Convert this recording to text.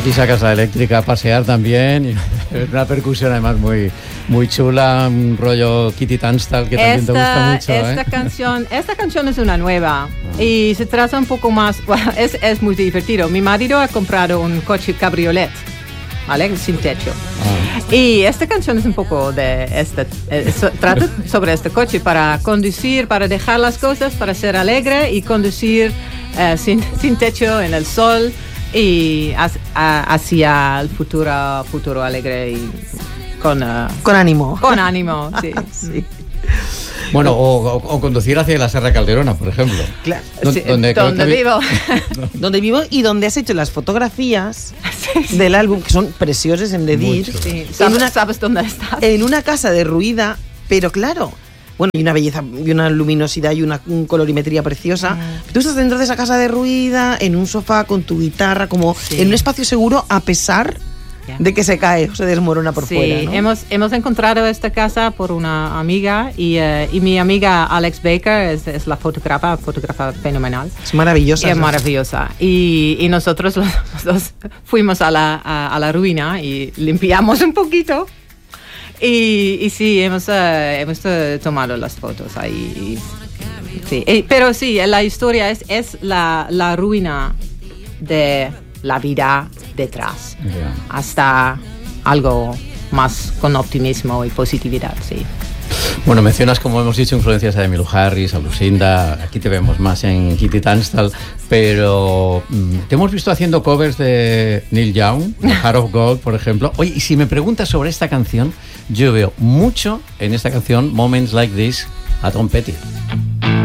esa casa eléctrica a pasear también. Y una percusión además muy chula, un rollo Kitty Tunstall que también te gusta mucho. Esta canción es una nueva y se trata un poco más, bueno, es muy divertido. Mi marido ha comprado un coche cabriolet, ¿vale? Sin techo. Y esta canción es un poco trata sobre este coche para conducir, para dejar las cosas, para ser alegre y conducir sin techo en el sol y hacia el futuro alegre y con ánimo. Con ánimo, sí. Sí. Bueno, o conducir hacia la Serra Calderona, por ejemplo. Claro. Donde vivo. Donde vivo y donde has hecho las fotografías del álbum, que son preciosas en Dedit. Sí. ¿Sabes dónde estás? En una casa derruida, pero claro, bueno, y una belleza, y una luminosidad y una colorimetría preciosa. Tú estás dentro de esa casa derruida, en un sofá con tu guitarra, como en un espacio seguro, a pesar de que se cae o se desmorona por fuera, ¿no? Hemos encontrado esta casa por una amiga y mi amiga Alex Baker es la fotógrafa fenomenal. Es maravillosa. Es maravillosa. Y nosotros los dos fuimos a la ruina y limpiamos un poquito. Y sí, hemos tomado las fotos ahí. Sí. Pero sí, la historia es la ruina de la vida detrás, hasta algo más con optimismo y positividad, sí. Bueno, mencionas, como hemos dicho, influencias a Emmylou Harris, a Lucinda, aquí te vemos más en Kitty Tunstall, pero te hemos visto haciendo covers de Neil Young, Heart of Gold, por ejemplo. Oye, y si me preguntas sobre esta canción, yo veo mucho en esta canción Moments Like This a Tom Petty.